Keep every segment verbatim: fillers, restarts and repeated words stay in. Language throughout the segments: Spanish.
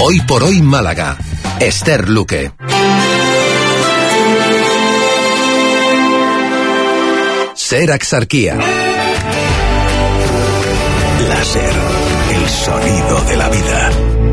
Hoy por hoy Málaga. Esther Luque. Ser Axarquía. Láser, el sonido de la vida.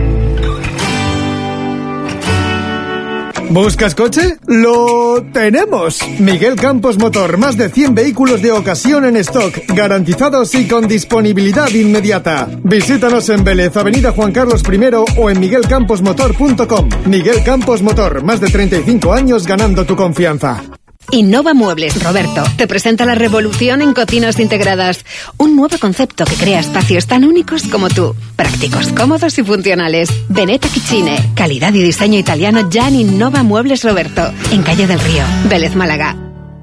¿Buscas coche? ¡Lo tenemos! Miguel Campos Motor, más de cien vehículos de ocasión en stock, garantizados y con disponibilidad inmediata. Visítanos en Vélez, Avenida Juan Carlos primero o en miguel campos motor punto com. Miguel Campos Motor, más de treinta y cinco años ganando tu confianza. Innova Muebles, Roberto, te presenta la revolución en cocinas integradas. Un nuevo concepto que crea espacios tan únicos como tú. Prácticos, cómodos y funcionales. Veneta Kitchine, calidad y diseño italiano ya en Innova Muebles, Roberto. En Calle del Río, Vélez, Málaga.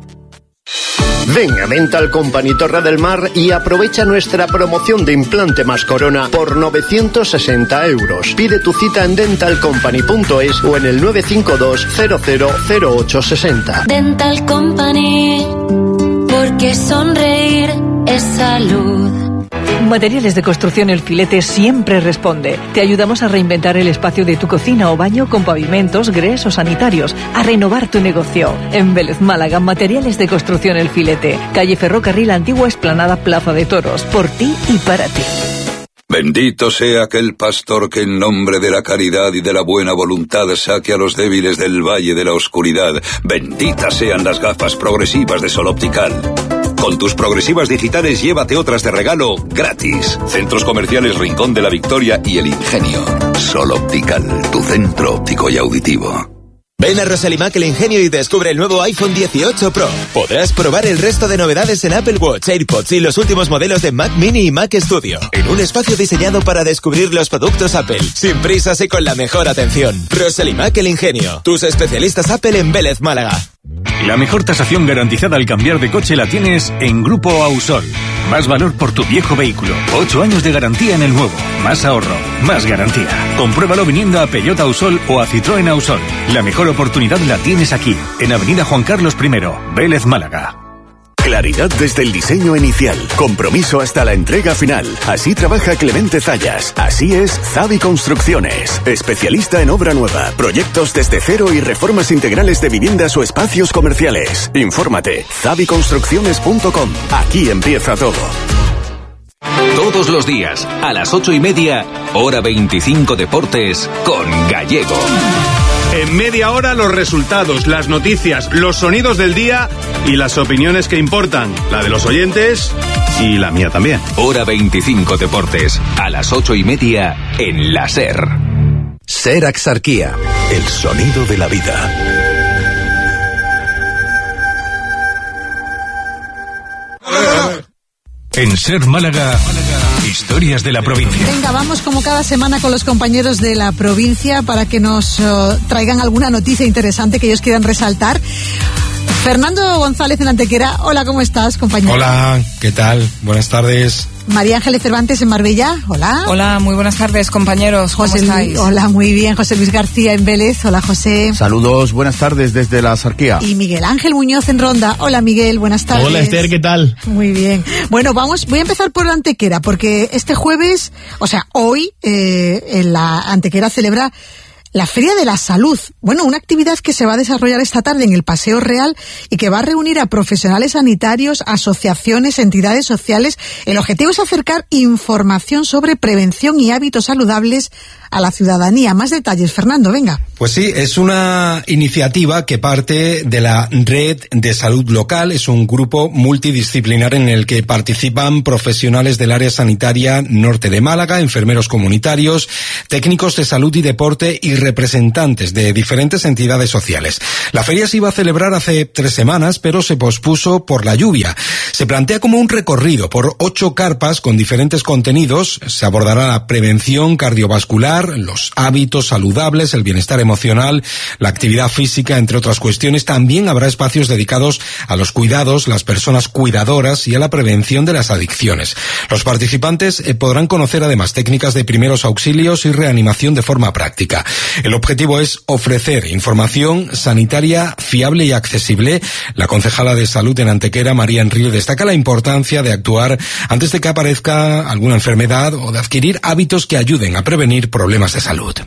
Ven a Dental Company Torre del Mar y aprovecha nuestra promoción de implante más corona por novecientos sesenta euros. Pide tu cita en dental company punto es o en el nueve cinco dos cero cero cero ocho seis cero. Dental Company, porque sonreír es salud. Materiales de Construcción El Filete siempre responde. Te ayudamos a reinventar el espacio de tu cocina o baño con pavimentos, grés o sanitarios, a renovar tu negocio. En Vélez, Málaga, Materiales de Construcción El Filete. Calle Ferrocarril Antigua, Explanada Plaza de Toros. Por ti y para ti. Bendito sea aquel pastor que en nombre de la caridad y de la buena voluntad saque a los débiles del valle de la oscuridad. Benditas sean las gafas progresivas de Sol Optical. Con tus progresivas digitales llévate otras de regalo gratis. Centros Comerciales Rincón de la Victoria y El Ingenio. Sol Optical, tu centro óptico y auditivo. Ven a Rosalimac El Ingenio y descubre el nuevo iPhone dieciocho Pro. Podrás probar el resto de novedades en Apple Watch, AirPods y los últimos modelos de Mac Mini y Mac Studio. En un espacio diseñado para descubrir los productos Apple, sin prisas y con la mejor atención. Rosalimac El Ingenio, tus especialistas Apple en Vélez, Málaga. La mejor tasación garantizada al cambiar de coche la tienes en Grupo Ausol. Más valor por tu viejo vehículo. Ocho años de garantía en el nuevo. Más ahorro, más garantía. Compruébalo viniendo a Peugeot Ausol o a Citroën Ausol. La mejor oportunidad la tienes aquí, en Avenida Juan Carlos primero, Vélez, Málaga. Claridad desde el diseño inicial, compromiso hasta la entrega final. Así trabaja Clemente Zayas. Así es Zavi Construcciones. Especialista en obra nueva, proyectos desde cero y reformas integrales de viviendas o espacios comerciales. Infórmate, zavi construcciones punto com. Aquí empieza todo. Todos los días, a las ocho y media, hora veinticinco Deportes, con Gallego. En media hora los resultados, las noticias, los sonidos del día y las opiniones que importan, la de los oyentes y la mía también. Hora veinticinco Deportes, a las ocho y media en la SER. Ser Axarquía. El sonido de la vida. En Ser Málaga, historias de la provincia. Venga, vamos como cada semana con los compañeros de la provincia para que nos uh, traigan alguna noticia interesante que ellos quieran resaltar. Fernando González en Antequera. Hola, ¿cómo estás, compañero? Hola, ¿qué tal? Buenas tardes. María Ángeles Cervantes en Marbella. Hola. Hola, muy buenas tardes, compañeros. ¿Cómo José estáis? Luis, hola, muy bien. José Luis García en Vélez. Hola, José. Saludos, buenas tardes desde la Axarquía. Y Miguel Ángel Muñoz en Ronda. Hola, Miguel, buenas tardes. Hola, Esther, ¿qué tal? Muy bien. Bueno, vamos, voy a empezar por Antequera, porque este jueves, o sea, hoy, eh, en la Antequera celebra la Feria de la Salud. Bueno, una actividad que se va a desarrollar esta tarde en el Paseo Real y que va a reunir a profesionales sanitarios, asociaciones, entidades sociales. El objetivo es acercar información sobre prevención y hábitos saludables a la ciudadanía. Más detalles, Fernando, venga. Pues sí, es una iniciativa que parte de la Red de Salud Local. Es un grupo multidisciplinar en el que participan profesionales del área sanitaria norte de Málaga, enfermeros comunitarios, técnicos de salud y deporte y representantes de diferentes entidades sociales. La feria se iba a celebrar hace tres semanas, pero se pospuso por la lluvia. Se plantea como un recorrido por ocho carpas con diferentes contenidos. Se abordará la prevención cardiovascular, los hábitos saludables, el bienestar emocional, la actividad física, entre otras cuestiones. También habrá espacios dedicados a los cuidados, las personas cuidadoras y a la prevención de las adicciones. Los participantes eh, podrán conocer además técnicas de primeros auxilios y reanimación de forma práctica. El objetivo es ofrecer información sanitaria fiable y accesible. La concejala de Salud en Antequera, María Enrío, destaca la importancia de actuar antes de que aparezca alguna enfermedad o de adquirir hábitos que ayuden a prevenir problemas de salud.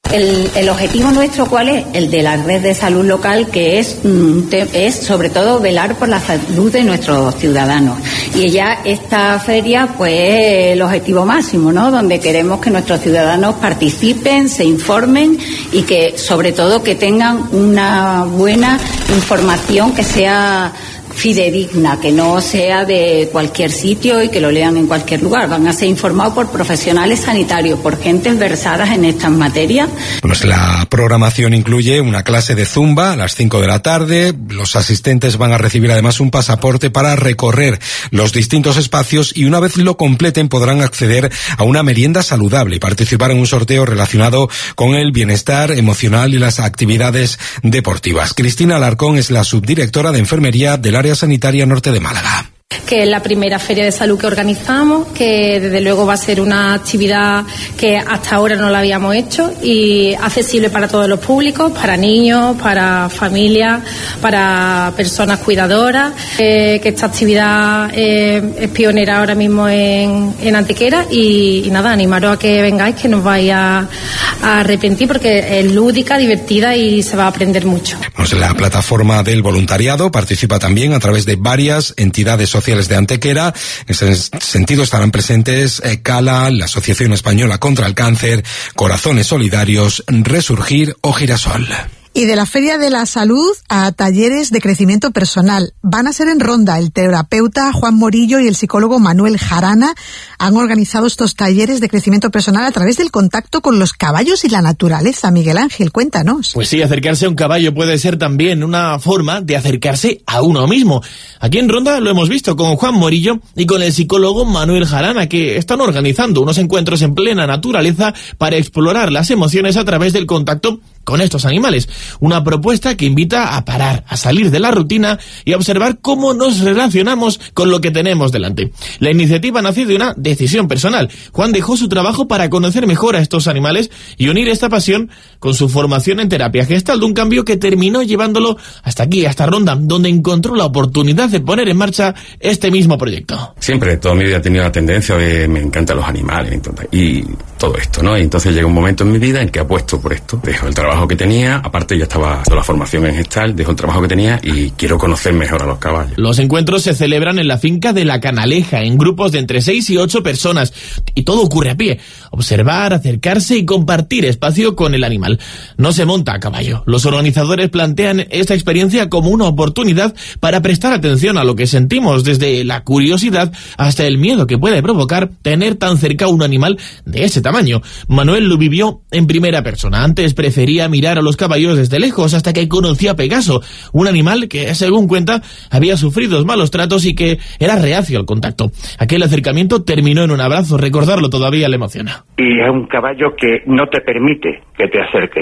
El, el objetivo nuestro, ¿cuál es? El de la red de salud local, que es, es sobre todo velar por la salud de nuestros ciudadanos. Y ya esta feria, pues, es el objetivo máximo, ¿no? Donde queremos que nuestros ciudadanos participen, se informen y que, sobre todo, que tengan una buena información que sea fidedigna, que no sea de cualquier sitio y que lo lean en cualquier lugar. Van a ser informados por profesionales sanitarios, por gentes versadas en estas materias. Pues la programación incluye una clase de zumba a las cinco de la tarde. Los asistentes van a recibir además un pasaporte para recorrer los distintos espacios y una vez lo completen podrán acceder a una merienda saludable y participar en un sorteo relacionado con el bienestar emocional y las actividades deportivas. Cristina Alarcón es la subdirectora de enfermería del área sanitaria norte de Málaga. Que es la primera feria de salud que organizamos, que desde luego va a ser una actividad que hasta ahora no la habíamos hecho y accesible para todos los públicos, para niños, para familias, para personas cuidadoras, eh, que esta actividad eh, es pionera ahora mismo en, en Antequera y, y nada, animaros a que vengáis, que no os vais a, a arrepentir porque es lúdica, divertida y se va a aprender mucho. Pues la plataforma del voluntariado participa también a través de varias entidades sociales de Antequera. En ese sentido estarán presentes eh, CALA, la Asociación Española contra el Cáncer, Corazones Solidarios, Resurgir o Girasol. Y de la Feria de la Salud a talleres de crecimiento personal. Van a ser en Ronda. El terapeuta Juan Morillo y el psicólogo Manuel Jarana han organizado estos talleres de crecimiento personal a través del contacto con los caballos y la naturaleza. Miguel Ángel, cuéntanos. Pues sí, acercarse a un caballo puede ser también una forma de acercarse a uno mismo. Aquí en Ronda lo hemos visto con Juan Morillo y con el psicólogo Manuel Jarana, que están organizando unos encuentros en plena naturaleza para explorar las emociones a través del contacto con estos animales. Una propuesta que invita a parar, a salir de la rutina y a observar cómo nos relacionamos con lo que tenemos delante. La iniciativa nació de una decisión personal. Juan dejó su trabajo para conocer mejor a estos animales y unir esta pasión con su formación en terapia gestal, de un cambio que terminó llevándolo hasta aquí, hasta Ronda, donde encontró la oportunidad de poner en marcha este mismo proyecto. Siempre, toda mi vida he tenido la tendencia de me encantan los animales entonces, y todo esto, ¿no? Y entonces llega un momento en mi vida en que apuesto por esto. Dejo el trabajo que tenía, aparte ya estaba toda la formación en gestal, dejo el trabajo que tenía y quiero conocer mejor a los caballos. Los encuentros se celebran en la finca de La Canaleja, en grupos de entre seis y ocho personas, y todo ocurre a pie. Observar, acercarse y compartir espacio con el animal. No se monta a caballo. Los organizadores plantean esta experiencia como una oportunidad para prestar atención a lo que sentimos, desde la curiosidad hasta el miedo que puede provocar tener tan cerca a un animal de ese tamaño. Manuel lo vivió en primera persona. Antes prefería mirar a los caballos desde lejos hasta que conoció a Pegaso, un animal que, según cuenta, había sufrido malos tratos y que era reacio al contacto. Aquel acercamiento terminó en un abrazo. Recordarlo todavía le emociona. Y es un caballo que no te permite que te acerques.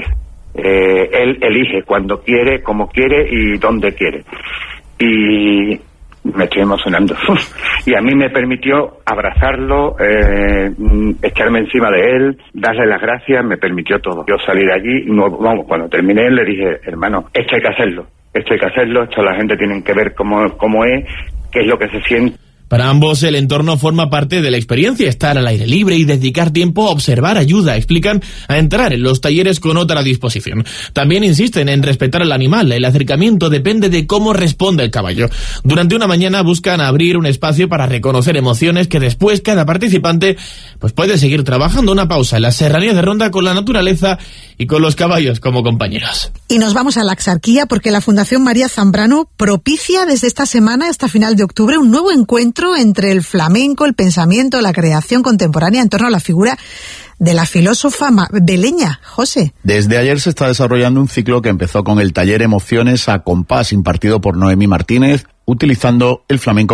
Eh, él elige cuando quiere, cómo quiere y dónde quiere. Y me estoy emocionando. Y a mí me permitió abrazarlo, eh, echarme encima de él, darle las gracias, me permitió todo. Yo salí de allí, no, vamos, cuando terminé le dije, hermano, esto hay que hacerlo, esto hay que hacerlo, esto la gente tiene que ver cómo, cómo es, qué es lo que se siente. Para ambos el entorno forma parte de la experiencia. Estar al aire libre y dedicar tiempo a observar ayuda, explican, a entrar en los talleres con otra disposición. También insisten en respetar al animal. El acercamiento depende de cómo responde el caballo. Durante una mañana buscan abrir un espacio para reconocer emociones que después cada participante pues puede seguir trabajando. Una pausa en la serranía de Ronda con la naturaleza y con los caballos como compañeros. Y nos vamos a la Axarquía porque la Fundación María Zambrano propicia desde esta semana hasta final de octubre un nuevo encuentro entre el flamenco, el pensamiento, la creación contemporánea en torno a la figura de la filósofa beleña. José. Desde ayer se está desarrollando un ciclo que empezó con el taller Emociones a compás impartido por Noemí Martínez, utilizando el flamenco